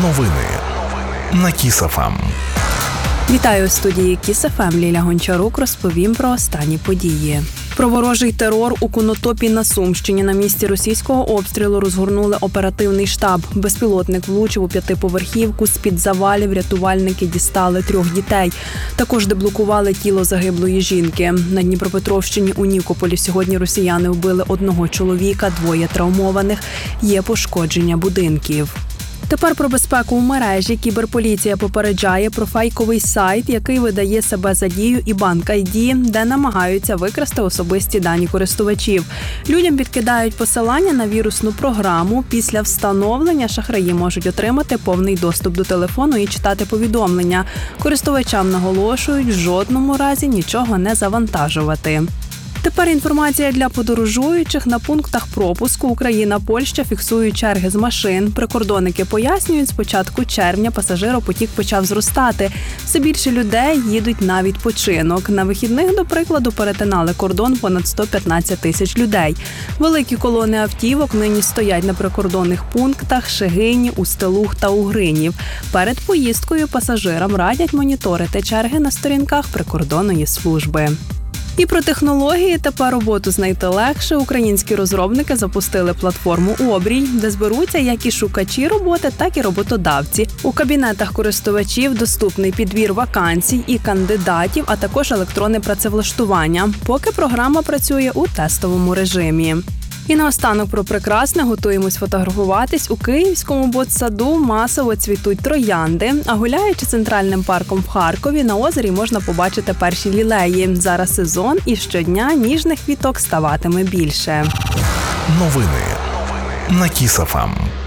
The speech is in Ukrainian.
Новини на Кіс.ФМ. Вітаю у студії Кіс.ФМ. Ліля Гончарук розповім про останні події. Про ворожий терор у Конотопі на Сумщині. На місці російського обстрілу розгорнули оперативний штаб. Безпілотник влучив у п'ятиповерхівку. З-під завалів рятувальники дістали 3 дітей. Також деблокували тіло загиблої жінки. На Дніпропетровщині у Нікополі сьогодні росіяни вбили 1 чоловіка, 2 травмованих. Є пошкодження будинків. Тепер про безпеку в мережі. Кіберполіція попереджає про фейковий сайт, який видає себе за Дію і Банк ID, де намагаються викрасти особисті дані користувачів. Людям підкидають посилання на вірусну програму. Після встановлення шахраї можуть отримати повний доступ до телефону і читати повідомлення. Користувачам наголошують, в жодному разі нічого не завантажувати. Тепер інформація для подорожуючих. На пунктах пропуску Україна-Польща фіксують черги з машин. Прикордонники пояснюють, з початку червня пасажиропотік почав зростати. Все більше людей їдуть на відпочинок. На вихідних, до прикладу, перетинали кордон понад 115 тисяч людей. Великі колони автівок нині стоять на прикордонних пунктах Шегині, Устилуг та Угринів. Перед поїздкою пасажирам радять моніторити черги на сторінках прикордонної служби. І про технології. Тепер роботу знайти легше. Українські розробники запустили платформу «Обрій», де зберуться як і шукачі роботи, так і роботодавці. У кабінетах користувачів доступний підбір вакансій і кандидатів, а також електронне працевлаштування, поки програма працює у тестовому режимі. І наостанок про прекрасне. Готуємось фотографуватись. У Київському ботсаду масово цвітуть троянди. А гуляючи центральним парком в Харкові, на озері можна побачити перші лілеї. Зараз сезон і щодня ніжних квіток ставатиме більше. Новини на Кіс.ФМ.